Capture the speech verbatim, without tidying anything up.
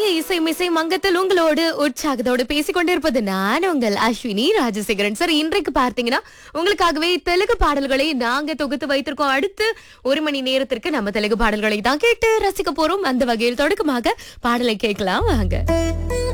இன்றைய இசை மிசை மங்கத்தில் உங்களோடு உற்சாகத்தோடு பேசிக் கொண்டிருப்பது நான் உங்கள் அஸ்வினி ராஜசேகரன். சார், இன்றைக்கு பார்த்தீங்கன்னா உங்களுக்காகவே தெலுங்கு பாடல்களை நாங்க தொகுத்து வைத்திருக்கோம். அடுத்து ஒரு மணி நேரத்திற்கு நம்ம தெலுங்கு பாடல்களை தான் கேட்டு ரசிக்க போறோம். அந்த வகையில் தொடக்கமாக பாடலை கேட்கலாம் வாங்க.